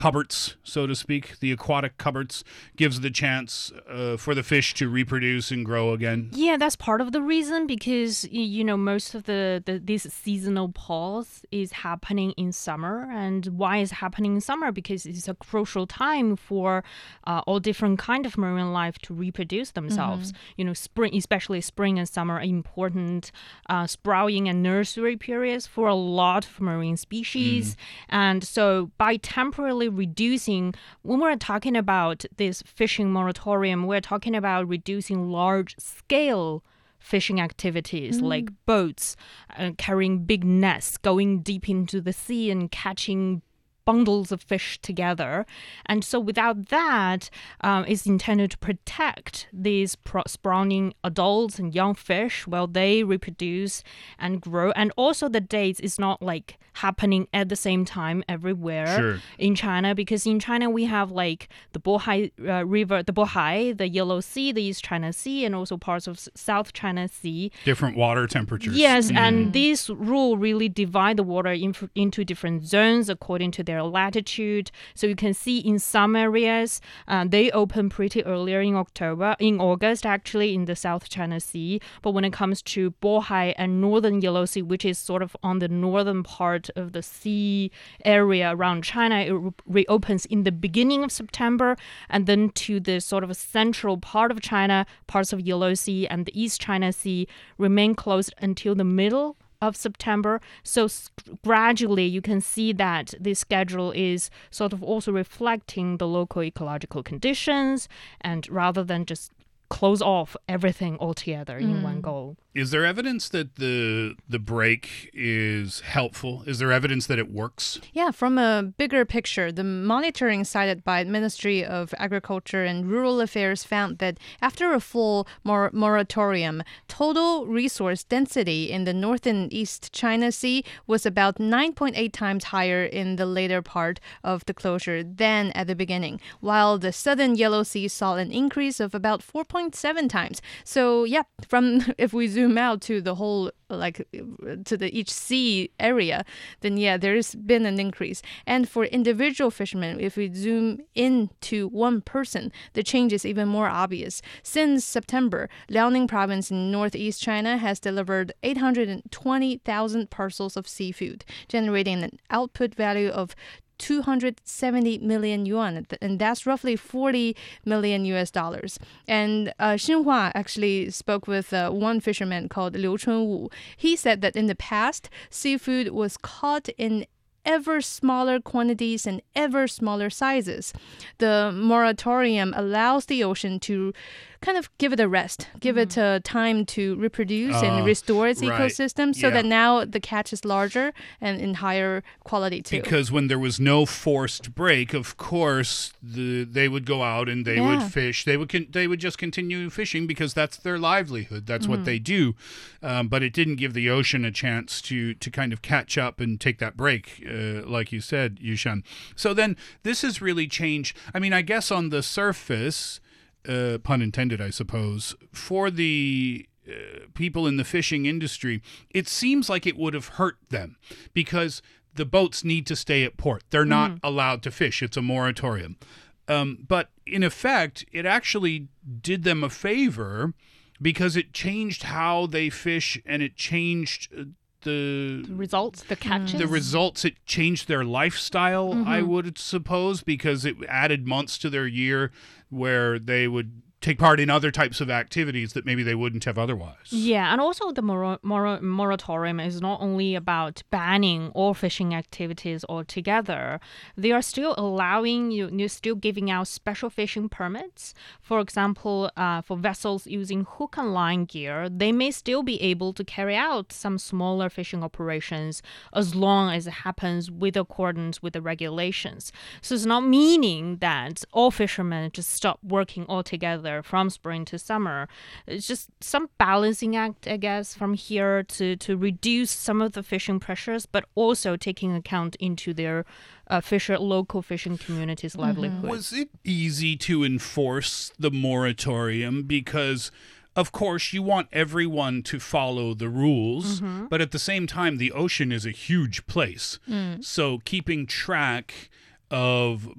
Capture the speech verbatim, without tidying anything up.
cupboards, so to speak, the aquatic cupboards, gives the chance uh, for the fish to reproduce and grow again? Yeah, that's part of the reason because, you know, most of the, the this seasonal pause is happening in summer. And why is it happening in summer? Because it's a crucial time for uh, all different kind of marine life to reproduce themselves. Mm-hmm. You know, spring, especially spring and summer, are important uh, sprouting and nursery periods for a lot of marine species. Mm. And so by temporarily reducing, when we're talking about this fishing moratorium, we're talking about reducing large scale fishing activities mm. like boats uh, carrying big nets, going deep into the sea and catching bundles of fish together. And so without that, um, it's intended to protect these pro- spawning adults and young fish while they reproduce and grow. And also the dates is not like happening at the same time everywhere sure. in China, because in China we have like the Bohai uh, River, the Bohai, the Yellow Sea, the East China Sea, and also parts of South China Sea. Different water temperatures. Yes, mm. and this rule really divide the water in, into different zones according to their latitude. So you can see in some areas, uh, they open pretty earlier in October, in August actually, in the South China Sea. But when it comes to Bohai and Northern Yellow Sea, which is sort of on the northern part of the sea area around China, it re- reopens in the beginning of September, and then to the sort of central part of China, parts of Yellow Sea and the East China Sea remain closed until the middle of September. So gradually you can see that this schedule is sort of also reflecting the local ecological conditions, and rather than just close off everything altogether mm. in one go. Is there evidence that the the break is helpful? Is there evidence that it works? Yeah, from a bigger picture, the monitoring cited by Ministry of Agriculture and Rural Affairs found that after a full mor- moratorium, total resource density in the North and East China Sea was about nine point eight times higher in the later part of the closure than at the beginning, while the Southern Yellow Sea saw an increase of about four point seven times. So, yeah, from if we zoom out to the whole, like to the each sea area, then yeah, there's been an increase. And for individual fishermen, if we zoom in to one person, the change is even more obvious. Since September, Liaoning province in northeast China has delivered eight hundred twenty thousand parcels of seafood, generating an output value of two hundred seventy million yuan, and that's roughly forty million U S dollars. And uh, Xinhua actually spoke with uh, one fisherman called Liu Chunwu. He said that in the past, seafood was caught in ever smaller quantities and ever smaller sizes. The moratorium allows the ocean to kind of give it a rest, give mm. it uh, time to reproduce uh, and restore its right. ecosystem, so yeah. that now the catch is larger and in higher quality too. Because when there was no forced break, of course, the, they would go out and they yeah. would fish. They would con- they would just continue fishing because that's their livelihood. That's mm. what they do. Um, but it didn't give the ocean a chance to to kind of catch up and take that break, uh, like you said, Yushan. So then this has really changed. I mean, I guess on the surface, Uh, pun intended, I suppose, for the uh, people in the fishing industry, it seems like it would have hurt them because the boats need to stay at port. They're not mm. allowed to fish. It's a moratorium. Um, but in effect, it actually did them a favor because it changed how they fish, and it changed uh, The, the results, the catches. The results, it changed their lifestyle, mm-hmm. I would suppose, because it added months to their year where they would take part in other types of activities that maybe they wouldn't have otherwise. Yeah, and also the mor- mor- moratorium is not only about banning all fishing activities altogether. They are still allowing you, you're still giving out special fishing permits. For example, uh, for vessels using hook and line gear, they may still be able to carry out some smaller fishing operations as long as it happens with accordance with the regulations. So it's not meaning that all fishermen just stop working altogether from spring to summer. It's just some balancing act, I guess, from here to, to reduce some of the fishing pressures, but also taking account into their uh, fisher local fishing communities' mm-hmm. livelihood. Was it easy to enforce the moratorium? Because of course, you want everyone to follow the rules, mm-hmm. but at the same time, the ocean is a huge place. Mm. So keeping track of